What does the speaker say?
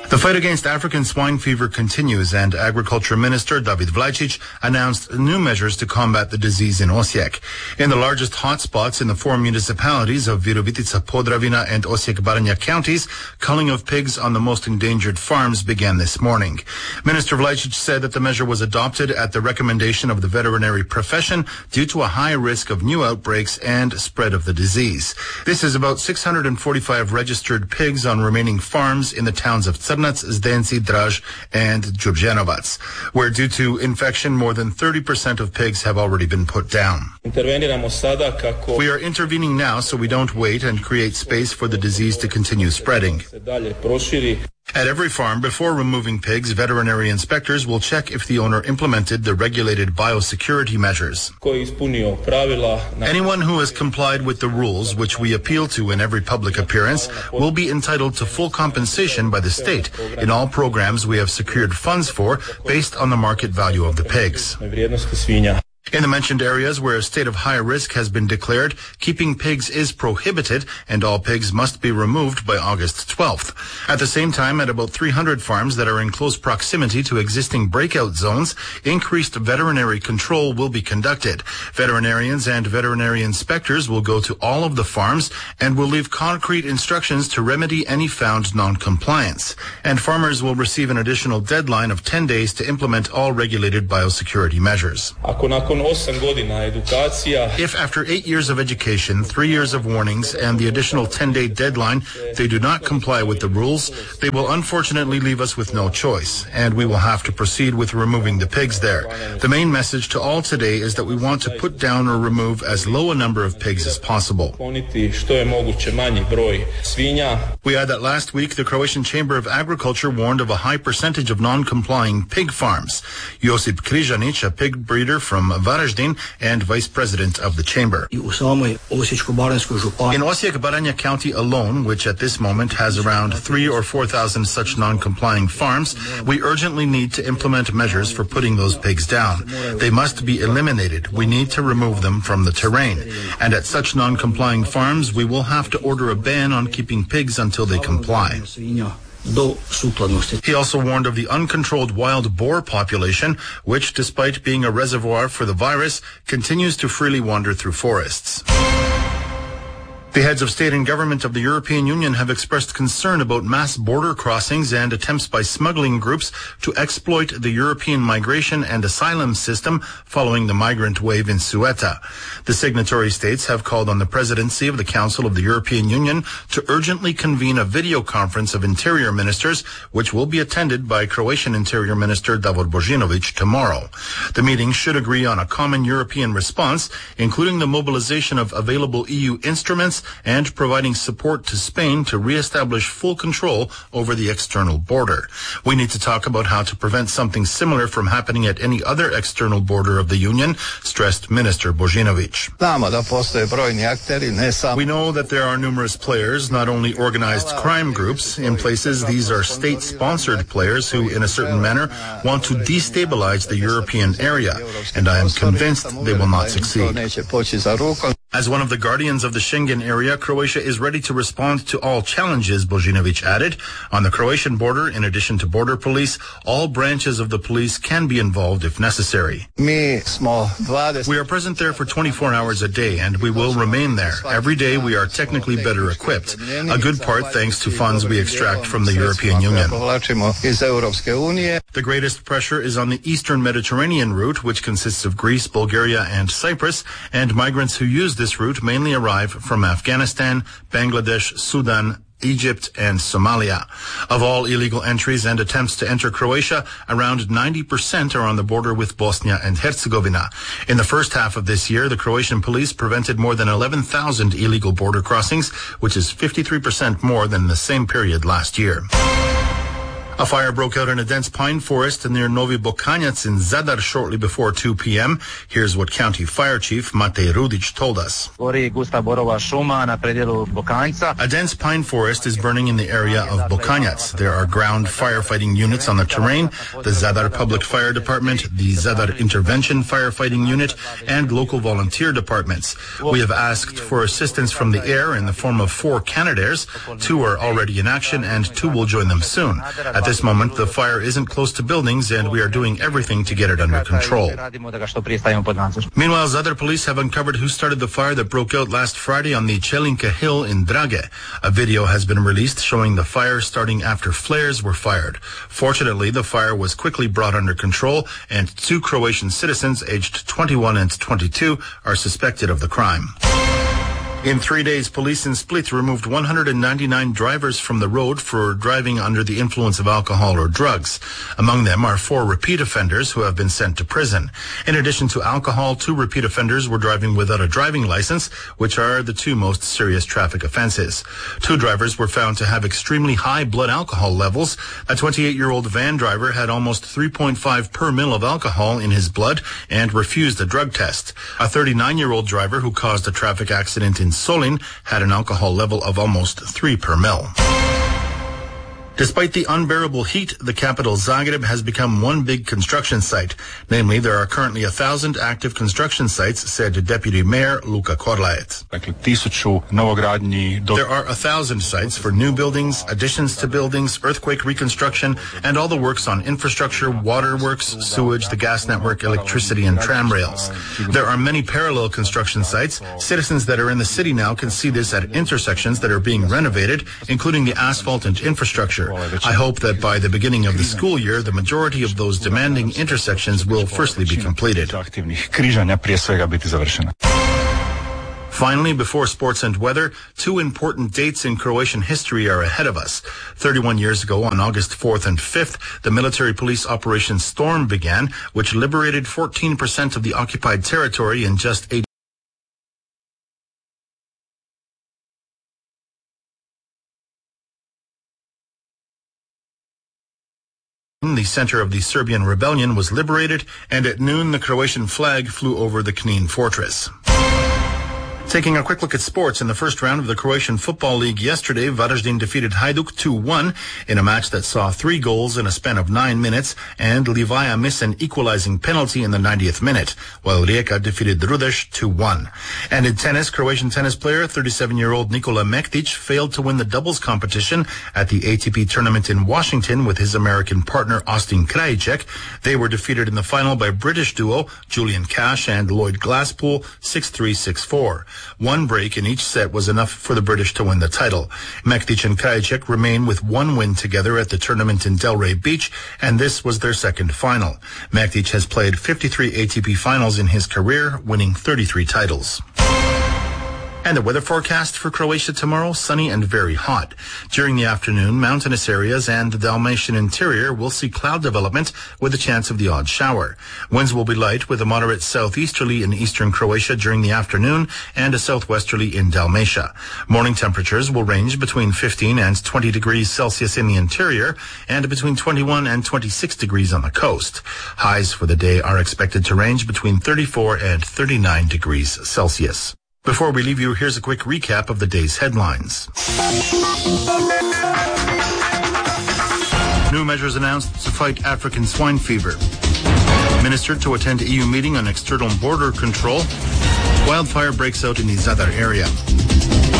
The fight against African swine fever continues, and Agriculture Minister David Vlajcic announced new measures to combat the disease in Osijek. In the largest hotspots in the 4 municipalities of Virovitica, Podravina, and Osijek-Baranja counties, culling of pigs on the most endangered farms began this morning. Minister Vlajcic said that the measure was adopted at the recommendation of the veterinary profession due to a high risk of new outbreaks and spread of the disease. This is about 645 registered pigs on remaining farms in the towns of Zdenci, Draj, and Đurđenovac, where due to infection, more than 30% of pigs have already been put down. We are intervening now so we don't wait and create space for the disease to continue spreading. At every farm, before removing pigs, veterinary inspectors will check if the owner implemented the regulated biosecurity measures. Anyone who has complied with the rules, which we appeal to in every public appearance, will be entitled to full compensation by the state in all programs we have secured funds for based on the market value of the pigs. In the mentioned areas where a state of high risk has been declared, keeping pigs is prohibited and all pigs must be removed by August 12th. At the same time, at about 300 farms that are in close proximity to existing breakout zones, increased veterinary control will be conducted. Veterinarians and veterinary inspectors will go to all of the farms and will leave concrete instructions to remedy any found non-compliance. And farmers will receive an additional deadline of 10 days to implement all regulated biosecurity measures. If after 8 years of education, 3 years of warnings, and the additional 10-day deadline, they do not comply with the rules, they will unfortunately leave us with no choice, and we will have to proceed with removing the pigs there. The main message to all today is that we want to put down or remove as low a number of pigs as possible. We add that last week, the Croatian Chamber of Agriculture warned of a high percentage of non-complying pig farms. Josip Križanić, a pig breeder from Varaždin and vice president of the chamber. In Osijek-Baranja County alone, which at this moment has around 3,000 or 4,000 such non-complying farms, we urgently need to implement measures for putting those pigs down. They must be eliminated. We need to remove them from the terrain. And at such non-complying farms, we will have to order a ban on keeping pigs until they comply. He also warned of the uncontrolled wild boar population, which, despite being a reservoir for the virus, continues to freely wander through forests. The heads of state and government of the European Union have expressed concern about mass border crossings and attempts by smuggling groups to exploit the European migration and asylum system following the migrant wave in Ceuta. The signatory states have called on the presidency of the Council of the European Union to urgently convene a video conference of interior ministers, which will be attended by Croatian Interior Minister Davor Božinović tomorrow. The meeting should agree on a common European response, including the mobilization of available EU instruments and providing support to Spain to re-establish full control over the external border. We need to talk about how to prevent something similar from happening at any other external border of the Union, stressed Minister Božinović. We know that there are numerous players, not only organized crime groups. In places, these are state-sponsored players who, in a certain manner, want to destabilize the European area, and I am convinced they will not succeed. As one of the guardians of the Schengen area, Croatia is ready to respond to all challenges, Božinović added. On the Croatian border, in addition to border police, all branches of the police can be involved if necessary. We are present there for 24 hours a day, and we will remain there. Every day we are technically better equipped, a good part thanks to funds we extract from the European Union. The greatest pressure is on the eastern Mediterranean route, which consists of Greece, Bulgaria, and Cyprus, and migrants who use this route mainly arrive from Afghanistan, Bangladesh, Sudan, Egypt, and Somalia. Of all illegal entries and attempts to enter Croatia, around 90% are on the border with Bosnia and Herzegovina. In the first half of this year, the Croatian police prevented more than 11,000 illegal border crossings, which is 53% more than the same period last year. A fire broke out in a dense pine forest near Novi Bokanjac in Zadar shortly before 2 p.m. Here's what County Fire Chief Matej Rudic told us. A dense pine forest is burning in the area of Bokanjac. There are ground firefighting units on the terrain, the Zadar Public Fire Department, the Zadar Intervention Firefighting Unit, and local volunteer departments. We have asked for assistance from the air in the form of 4 Canadaires. 2 are already in action and 2 will join them soon. At this moment, the fire isn't close to buildings and we are doing everything to get it under control. Meanwhile, Zadar police have uncovered who started the fire that broke out last Friday on the Chelinka Hill in Drage. A video has been released showing the fire starting after flares were fired. Fortunately, the fire was quickly brought under control and 2 Croatian citizens aged 21 and 22 are suspected of the crime. In 3 days, police in Split removed 199 drivers from the road for driving under the influence of alcohol or drugs. Among them are 4 repeat offenders who have been sent to prison. In addition to alcohol, 2 repeat offenders were driving without a driving license, which are the 2 most serious traffic offenses. 2 drivers were found to have extremely high blood alcohol levels. A 28-year-old van driver had almost 3.5 per mil of alcohol in his blood and refused a drug test. A 39-year-old driver who caused a traffic accident in Solin had an alcohol level of almost 3 per mil. Despite the unbearable heat, the capital Zagreb has become one big construction site. Namely, there are currently 1,000 active construction sites, said Deputy Mayor Luka Korlaec. There are 1,000 sites for new buildings, additions to buildings, earthquake reconstruction, and all the works on infrastructure, waterworks, sewage, the gas network, electricity, and tram rails. There are many parallel construction sites. Citizens that are in the city now can see this at intersections that are being renovated, including the asphalt and infrastructure. I hope that by the beginning of the school year, the majority of those demanding intersections will firstly be completed. Finally, before sports and weather, 2 important dates in Croatian history are ahead of us. 31 years ago, on August 4th and 5th, the military police Operation Storm began, which liberated 14% of the occupied territory in just 8 The center of the Serbian rebellion was liberated, and at noon the Croatian flag flew over the Knin fortress. Taking a quick look at sports, in the first round of the Croatian Football League yesterday, Varaždin defeated Hajduk 2-1 in a match that saw 3 goals in a span of 9 minutes and Livaja miss an equalizing penalty in the 90th minute, while Rijeka defeated Rudeš 2-1. And in tennis, Croatian tennis player 37-year-old Nikola Mektić failed to win the doubles competition at the ATP tournament in Washington with his American partner Austin Krajicek. They were defeated in the final by British duo Julian Cash and Lloyd Glasspool 6-3, 6-4. 1 break in each set was enough for the British to win the title. Mektić and Krajicek remain with 1 win together at the tournament in Delray Beach, and this was their second final. Mektić has played 53 ATP finals in his career, winning 33 titles. And the weather forecast for Croatia tomorrow, sunny and very hot. During the afternoon, mountainous areas and the Dalmatian interior will see cloud development with a chance of the odd shower. Winds will be light with a moderate southeasterly in eastern Croatia during the afternoon and a southwesterly in Dalmatia. Morning temperatures will range between 15 and 20 degrees Celsius in the interior and between 21 and 26 degrees on the coast. Highs for the day are expected to range between 34 and 39 degrees Celsius. Before we leave you, here's a quick recap of the day's headlines. New measures announced to fight African swine fever. Minister to attend EU meeting on external border control. Wildfire breaks out in the Zadar area.